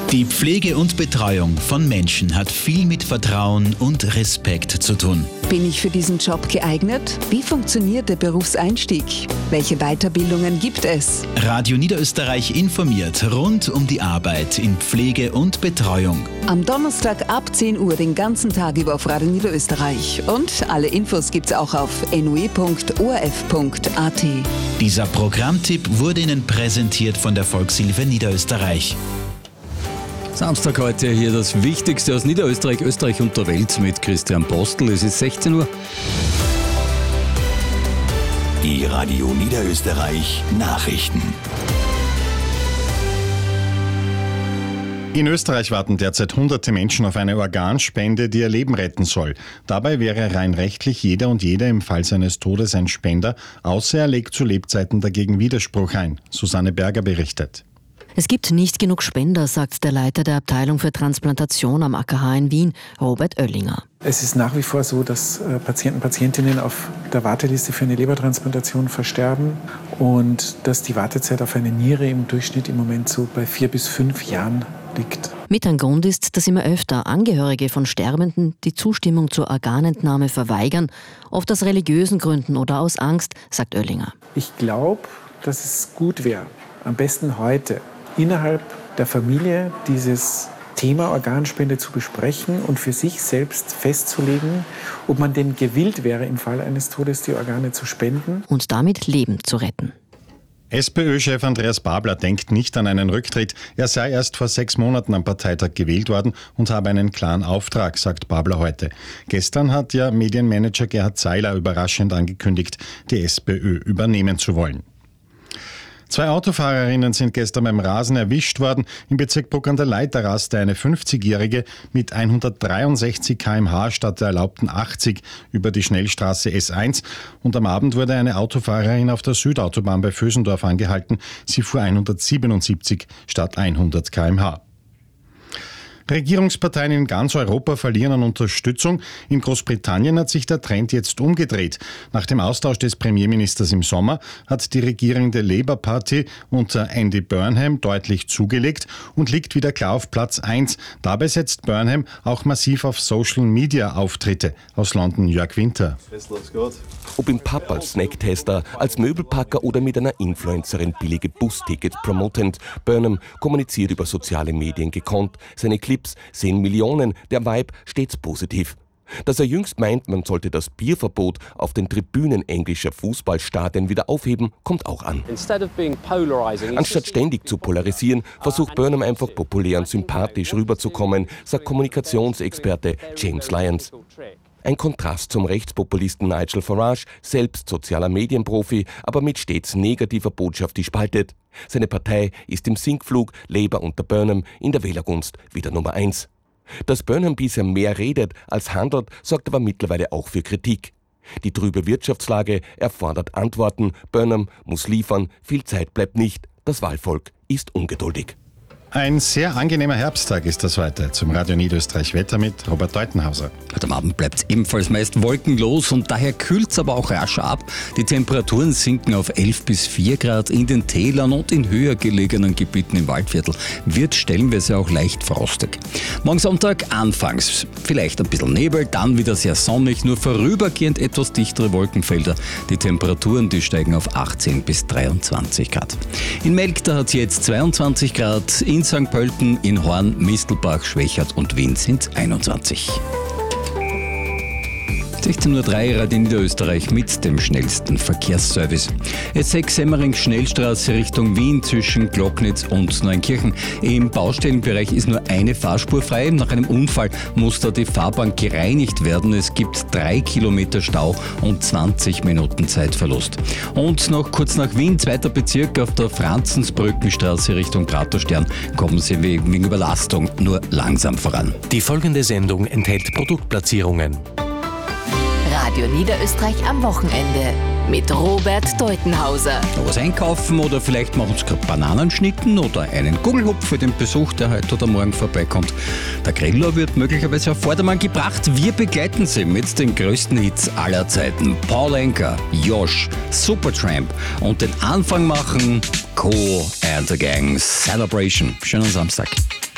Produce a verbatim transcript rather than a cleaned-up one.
Die Pflege und Betreuung von Menschen hat viel mit Vertrauen und Respekt zu tun. Bin ich für diesen Job geeignet? Wie funktioniert der Berufseinstieg? Welche Weiterbildungen gibt es? Radio Niederösterreich informiert rund um die Arbeit in Pflege und Betreuung. Am Donnerstag ab zehn Uhr den ganzen Tag über auf Radio Niederösterreich. Und alle Infos gibt's auch auf n u e punkt o r f punkt a t. Dieser Programmtipp wurde Ihnen präsentiert von der Volkshilfe Niederösterreich. Samstag heute hier das Wichtigste aus Niederösterreich, Österreich und der Welt mit Christian Postel. Es ist sechzehn Uhr. Die Radio Niederösterreich Nachrichten. In Österreich warten derzeit hunderte Menschen auf eine Organspende, die ihr Leben retten soll. Dabei wäre rein rechtlich jeder und jede im Fall seines Todes ein Spender, außer er legt zu Lebzeiten dagegen Widerspruch ein. Susanne Berger berichtet. Es gibt nicht genug Spender, sagt der Leiter der Abteilung für Transplantation am A K H in Wien, Robert Oellinger. Es ist nach wie vor so, dass Patienten und Patientinnen auf der Warteliste für eine Lebertransplantation versterben und dass die Wartezeit auf eine Niere im Durchschnitt im Moment so bei vier bis fünf Jahren liegt. Mit ein Grund ist, dass immer öfter Angehörige von Sterbenden die Zustimmung zur Organentnahme verweigern, oft aus religiösen Gründen oder aus Angst, sagt Oellinger. Ich glaube, dass es gut wäre, am besten heute, innerhalb der Familie dieses Thema Organspende zu besprechen und für sich selbst festzulegen, ob man denn gewillt wäre, im Fall eines Todes die Organe zu spenden. Und damit Leben zu retten. SPÖ-Chef Andreas Babler denkt nicht an einen Rücktritt. Er sei erst vor sechs Monaten am Parteitag gewählt worden und habe einen klaren Auftrag, sagt Babler heute. Gestern hat ja Medienmanager Gerhard Seiler überraschend angekündigt, die SPÖ übernehmen zu wollen. Zwei Autofahrerinnen sind gestern beim Rasen erwischt worden. Im Bezirk Bruck an der Leitha raste eine fünfzigjährige mit hundertdreiundsechzig Kilometer pro Stunde statt der erlaubten achtzig über die Schnellstraße S eins. Und am Abend wurde eine Autofahrerin auf der Südautobahn bei Vösendorf angehalten. Sie fuhr hundertsiebenundsiebzig statt hundert Kilometer pro Stunde. Regierungsparteien in ganz Europa verlieren an Unterstützung. In Großbritannien hat sich der Trend jetzt umgedreht. Nach dem Austausch des Premierministers im Sommer hat die regierende Labour Party unter Andy Burnham deutlich zugelegt und liegt wieder klar auf Platz eins. Dabei setzt Burnham auch massiv auf Social-Media-Auftritte. Aus London Jörg Winter. Ob im Pub als Snacktester, als Möbelpacker oder mit einer Influencerin billige Bustickets promotend, Burnham kommuniziert über soziale Medien gekonnt. Seine Clips sehen Millionen, der Vibe stets positiv. Dass er jüngst meint, man sollte das Bierverbot auf den Tribünen englischer Fußballstadien wieder aufheben, kommt auch an. Anstatt ständig zu polarisieren, versucht Burnham einfach populär und sympathisch rüberzukommen, sagt Kommunikationsexperte James Lyons. Ein Kontrast zum Rechtspopulisten Nigel Farage, selbst sozialer Medienprofi, aber mit stets negativer Botschaft, die spaltet. Seine Partei ist im Sinkflug, Labour unter Burnham in der Wählergunst wieder Nummer eins. Dass Burnham bisher mehr redet als handelt, sorgt aber mittlerweile auch für Kritik. Die trübe Wirtschaftslage erfordert Antworten, Burnham muss liefern, viel Zeit bleibt nicht, das Wahlvolk ist ungeduldig. Ein sehr angenehmer Herbsttag ist das heute. Zum Radio Niederösterreich Wetter mit Robert Deutenhauser. Heute am Abend bleibt es ebenfalls meist wolkenlos und daher kühlt es aber auch rascher ab. Die Temperaturen sinken auf elf bis vier Grad in den Tälern und in höher gelegenen Gebieten im Waldviertel. Wird stellenweise auch leicht frostig. Morgen Sonntag anfangs vielleicht ein bisschen Nebel, dann wieder sehr sonnig, nur vorübergehend etwas dichtere Wolkenfelder. Die Temperaturen, die steigen auf achtzehn bis dreiundzwanzig Grad. In Melk, da hat es jetzt zweiundzwanzig Grad, in Sankt Pölten, in Horn, Mistelbach, Schwächert und Wien sind einundzwanzig. sechzehn Uhr drei Radio Niederösterreich mit dem schnellsten Verkehrsservice. S sechs Semmering Schnellstraße Richtung Wien zwischen Glocknitz und Neunkirchen. Im Baustellenbereich ist nur eine Fahrspur frei. Nach einem Unfall muss da die Fahrbahn gereinigt werden. Es gibt drei Kilometer Stau und zwanzig Minuten Zeitverlust. Und noch kurz nach Wien, zweiter Bezirk auf der Franzensbrückenstraße Richtung Praterstern, kommen Sie wegen Überlastung nur langsam voran. Die folgende Sendung enthält Produktplatzierungen. Radio Niederösterreich am Wochenende mit Robert Deutenhauser. Noch was einkaufen oder vielleicht machen Sie gerade Bananenschnitten oder einen Gugelhupf für den Besuch, der heute oder morgen vorbeikommt. Der Griller wird möglicherweise auf Vordermann gebracht. Wir begleiten Sie mit den größten Hits aller Zeiten. Paul Anka, Josh, Supertramp und den Anfang machen Co and the Gang. Celebration. Schönen Samstag.